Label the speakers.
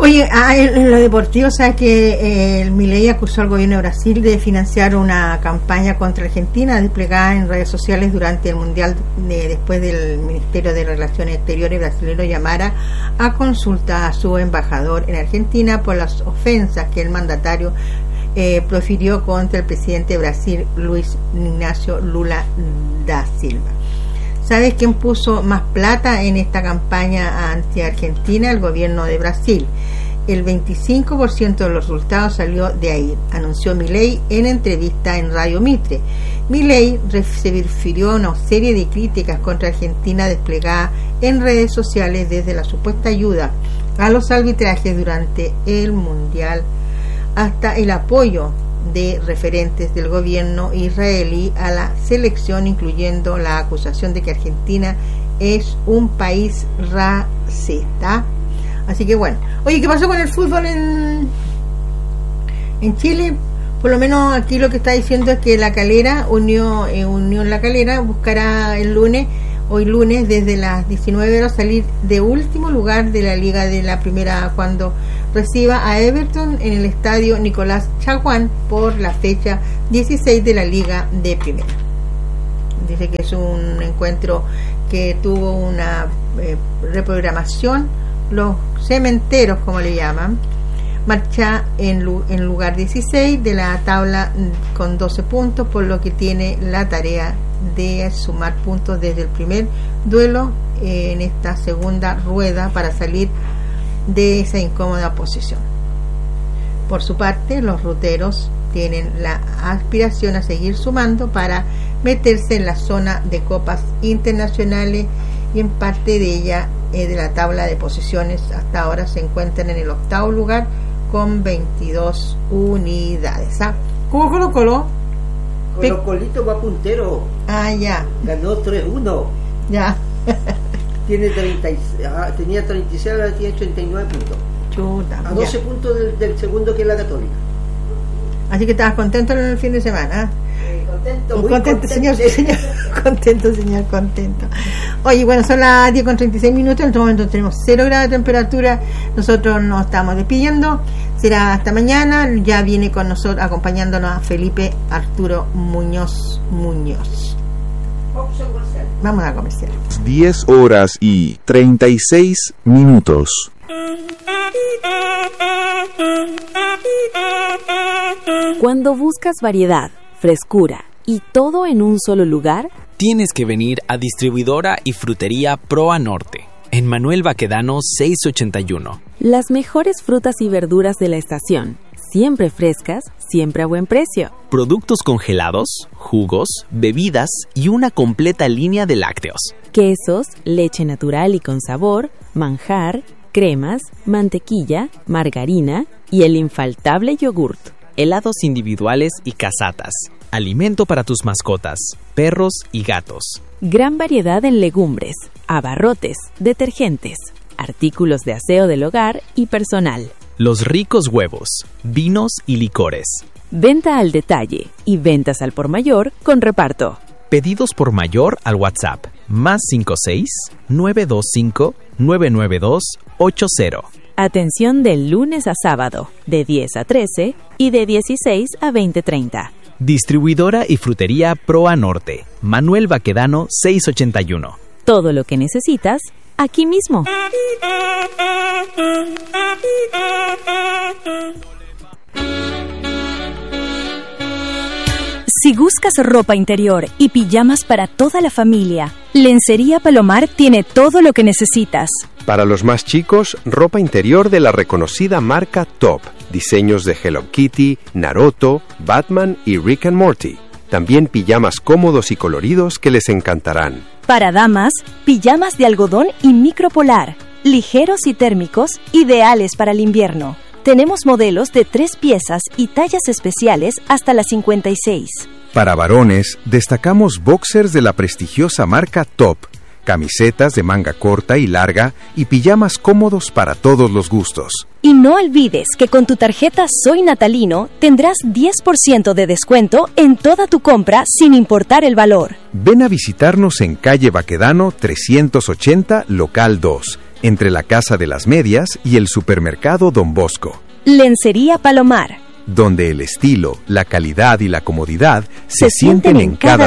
Speaker 1: Oye, en lo deportivo, ¿sabes que el Milei acusó al gobierno de Brasil de financiar una campaña contra Argentina desplegada en redes sociales durante el Mundial después del Ministerio de Relaciones Exteriores brasileño llamara a consulta a su embajador en Argentina por las ofensas que el mandatario profirió contra el presidente de Brasil, Luis Ignacio Lula da Silva. ¿Sabes quién puso más plata en esta campaña anti-Argentina? El gobierno de Brasil. El 25% de los resultados salió de ahí, anunció Milei en entrevista en Radio Mitre. Milei se refirió a una serie de críticas contra Argentina desplegada en redes sociales desde la supuesta ayuda a los arbitrajes durante el Mundial hasta el apoyo de referentes del gobierno israelí a la selección, incluyendo la acusación de que Argentina es un país racista. Así que bueno, oye, ¿qué pasó con el fútbol en Chile? Por lo menos aquí lo que está diciendo es que La Calera, Unión La Calera, buscará hoy lunes desde las 19 horas salir de último lugar de la Liga de la Primera cuando reciba a Everton en el estadio Nicolás Chaguán por la fecha 16 de la Liga de Primera. Dice que es un encuentro que tuvo una reprogramación. Los cementeros, como le llaman, marcha en lugar 16 de la tabla con 12 puntos, por lo que tiene la tarea de sumar puntos desde el primer duelo en esta segunda rueda para salir de esa incómoda posición. Por su parte, los ruteros tienen la aspiración a seguir sumando para meterse en la zona de copas internacionales y en parte de ella de la tabla de posiciones hasta ahora se encuentran en el octavo lugar con 22 unidades. ¿Cómo Colo-Colo?
Speaker 2: Colo-Colito va puntero.
Speaker 1: Ya.
Speaker 2: Ganó 3-1.
Speaker 1: Ya.
Speaker 2: Tenía 36, ahora tiene 39 puntos.
Speaker 1: Chuta.
Speaker 2: A 12 puntos del segundo, que es la Católica.
Speaker 1: Así que estabas contento en el fin de semana.
Speaker 2: Muy contento.
Speaker 1: Señor. Contento. Oye, bueno, son las 10:36. En este momento tenemos 0 grados de temperatura. Nosotros nos estamos despidiendo. Será hasta mañana. Ya viene con nosotros acompañándonos a Felipe Arturo Muñoz. Vamos a comercial.
Speaker 3: 10:36.
Speaker 4: Cuando buscas variedad, frescura y todo en un solo lugar,
Speaker 5: tienes que venir a Distribuidora y Frutería Proa Norte, en Manuel Baquedano 681.
Speaker 4: Las mejores frutas y verduras de la estación, siempre frescas, siempre a buen precio.
Speaker 5: Productos congelados, jugos, bebidas y una completa línea de lácteos.
Speaker 4: Quesos, leche natural y con sabor, manjar, cremas, mantequilla, margarina y el infaltable yogurt.
Speaker 5: Helados individuales y casatas. Alimento para tus mascotas, perros y gatos.
Speaker 4: Gran variedad en legumbres, abarrotes, detergentes, artículos de aseo del hogar y personal.
Speaker 5: Los ricos huevos, vinos y licores.
Speaker 4: Venta al detalle y ventas al por mayor con reparto.
Speaker 5: Pedidos por mayor al WhatsApp +56 925 992 80.
Speaker 4: Atención del lunes a sábado, de 10 a 13 y de 16 a 20:30.
Speaker 5: Distribuidora y Frutería Proa Norte, Manuel Baquedano 681.
Speaker 4: Todo lo que necesitas, aquí mismo.
Speaker 6: Si buscas ropa interior y pijamas para toda la familia, Lencería Palomar tiene todo lo que necesitas.
Speaker 7: Para los más chicos, ropa interior de la reconocida marca Top. Diseños de Hello Kitty, Naruto, Batman y Rick and Morty. También pijamas cómodos y coloridos que les encantarán.
Speaker 6: Para damas, pijamas de algodón y micropolar, ligeros y térmicos, ideales para el invierno. Tenemos modelos de 3 piezas y tallas especiales hasta las 56.
Speaker 7: Para varones, destacamos boxers de la prestigiosa marca Top, camisetas de manga corta y larga y pijamas cómodos para todos los gustos.
Speaker 6: Y no olvides que con tu tarjeta Soy Natalino tendrás 10% de descuento en toda tu compra sin importar el valor.
Speaker 7: Ven a visitarnos en calle Baquedano 380, local 2, entre la Casa de las Medias y el supermercado Don Bosco.
Speaker 6: Lencería Palomar,
Speaker 7: Donde el estilo, la calidad y la comodidad se sienten en cada